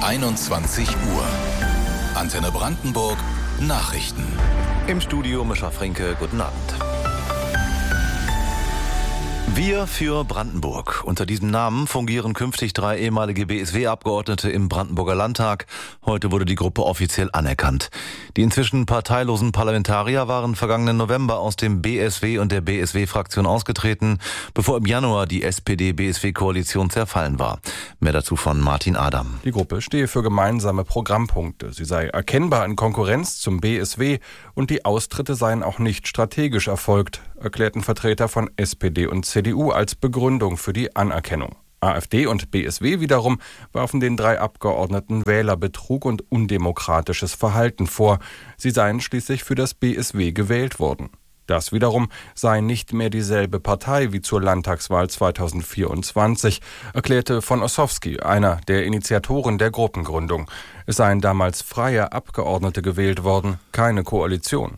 21 Uhr. Antenne Brandenburg Nachrichten. Im Studio Mischa Frenke, guten Abend. Wir für Brandenburg. Unter diesem Namen fungieren künftig 3 ehemalige BSW-Abgeordnete im Brandenburger Landtag. Heute wurde die Gruppe offiziell anerkannt. Die inzwischen parteilosen Parlamentarier waren vergangenen November aus dem BSW und der BSW-Fraktion ausgetreten, bevor im Januar die SPD-BSW-Koalition zerfallen war. Mehr dazu von Martin Adam. Die Gruppe stehe für gemeinsame Programmpunkte. Sie sei erkennbar in Konkurrenz zum BSW und die Austritte seien auch nicht strategisch erfolgt, erklärten Vertreter von SPD und CDU als Begründung für die Anerkennung. AfD und BSW wiederum warfen den 3 Abgeordneten Wählerbetrug und undemokratisches Verhalten vor. Sie seien schließlich für das BSW gewählt worden. Das wiederum sei nicht mehr dieselbe Partei wie zur Landtagswahl 2024, erklärte von Ossowski, einer der Initiatoren der Gruppengründung. Es seien damals freie Abgeordnete gewählt worden, keine Koalition.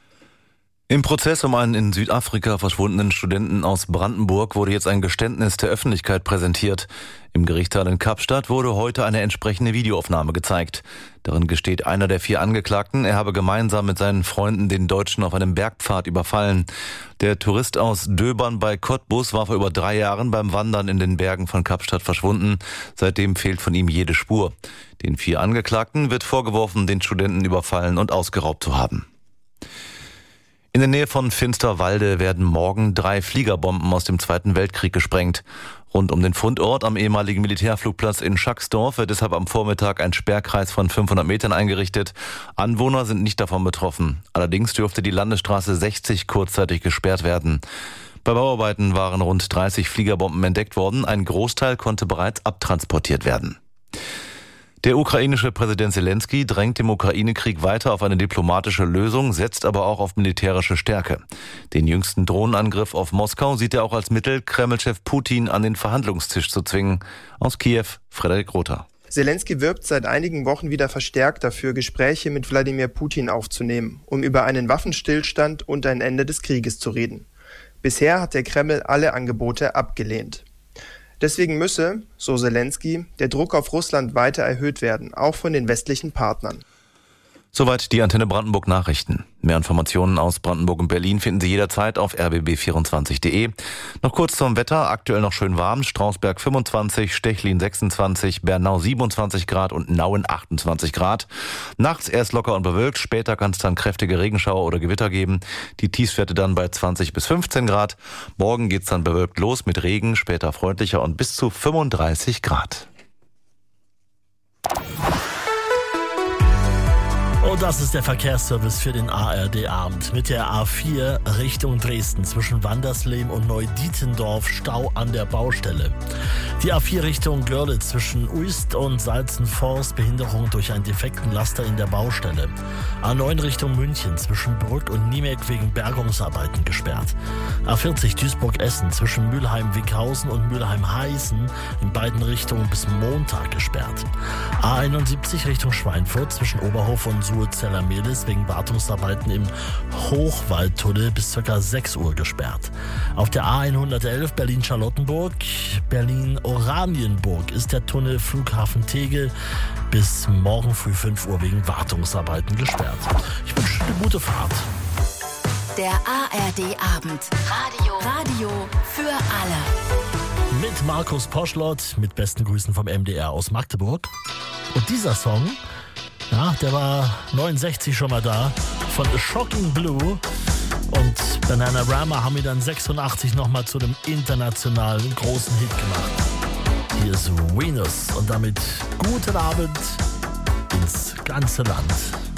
Im Prozess um einen in Südafrika verschwundenen Studenten aus Brandenburg wurde jetzt ein Geständnis der Öffentlichkeit präsentiert. Im Gerichtssaal in Kapstadt wurde heute eine entsprechende Videoaufnahme gezeigt. Darin gesteht einer der 4 Angeklagten, er habe gemeinsam mit seinen Freunden den Deutschen auf einem Bergpfad überfallen. Der Tourist aus Döbern bei Cottbus war vor über 3 Jahren beim Wandern in den Bergen von Kapstadt verschwunden. Seitdem fehlt von ihm jede Spur. Den 4 Angeklagten wird vorgeworfen, den Studenten überfallen und ausgeraubt zu haben. In der Nähe von Finsterwalde werden morgen 3 Fliegerbomben aus dem Zweiten Weltkrieg gesprengt. Rund um den Fundort am ehemaligen Militärflugplatz in Schacksdorf wird deshalb am Vormittag ein Sperrkreis von 500 Metern eingerichtet. Anwohner sind nicht davon betroffen. Allerdings dürfte die Landesstraße 60 kurzzeitig gesperrt werden. Bei Bauarbeiten waren rund 30 Fliegerbomben entdeckt worden. Ein Großteil konnte bereits abtransportiert werden. Der ukrainische Präsident Zelensky drängt im Ukraine-Krieg weiter auf eine diplomatische Lösung, setzt aber auch auf militärische Stärke. Den jüngsten Drohnenangriff auf Moskau sieht er auch als Mittel, Kreml-Chef Putin an den Verhandlungstisch zu zwingen. Aus Kiew, Frederik Rother. Zelensky wirbt seit einigen Wochen wieder verstärkt dafür, Gespräche mit Wladimir Putin aufzunehmen, um über einen Waffenstillstand und ein Ende des Krieges zu reden. Bisher hat der Kreml alle Angebote abgelehnt. Deswegen müsse, so Zelensky, der Druck auf Russland weiter erhöht werden, auch von den westlichen Partnern. Soweit die Antenne Brandenburg Nachrichten. Mehr Informationen aus Brandenburg und Berlin finden Sie jederzeit auf rbb24.de. Noch kurz zum Wetter. Aktuell noch schön warm. Strausberg 25, Stechlin 26, Bernau 27 Grad und Nauen 28 Grad. Nachts erst locker und bewölkt. Später kann es dann kräftige Regenschauer oder Gewitter geben. Die Tiefstwerte dann bei 20 bis 15 Grad. Morgen geht's dann bewölkt los mit Regen, später freundlicher und bis zu 35 Grad. Und das ist der Verkehrsservice für den ARD-Abend. Mit der A4 Richtung Dresden zwischen Wandersleben und Neudietendorf Stau an der Baustelle. Die A4 Richtung Görlitz zwischen Uist und Salzenforst Behinderung durch einen defekten Laster in der Baustelle. A9 Richtung München zwischen Brück und Niemek wegen Bergungsarbeiten gesperrt. A40 Duisburg-Essen zwischen Mülheim-Wickhausen und Mülheim-Heißen in beiden Richtungen bis Montag gesperrt. A71 Richtung Schweinfurt zwischen Oberhof und Suhl-Zeller-Mehlis wegen Wartungsarbeiten im Hochwaldtunnel bis ca. 6 Uhr gesperrt. Auf der A111 Berlin-Charlottenburg, Berlin-Oranienburg ist der Tunnel Flughafen Tegel bis morgen früh 5 Uhr wegen Wartungsarbeiten gesperrt. Ich wünsche eine gute Fahrt. Der ARD-Abend. Radio für alle. Mit Markus Poschlott, mit besten Grüßen vom MDR aus Magdeburg. Und dieser Song, ja, der war 69 schon mal da, von Shocking Blue. Und Banana Rama haben ihn dann 86 nochmal zu einem internationalen großen Hit gemacht. Hier ist Venus und damit guten Abend ins ganze Land.